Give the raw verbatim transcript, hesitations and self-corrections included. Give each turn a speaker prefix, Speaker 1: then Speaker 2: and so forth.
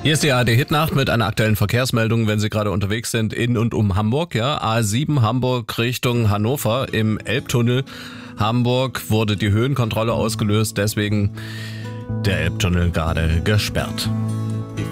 Speaker 1: Hier ist die A R D-Hitnacht mit einer aktuellen Verkehrsmeldung, wenn Sie gerade unterwegs sind in und um Hamburg. Ja, A sieben Hamburg Richtung Hannover im Elbtunnel. Hamburg wurde die Höhenkontrolle ausgelöst, deswegen der Elbtunnel gerade gesperrt.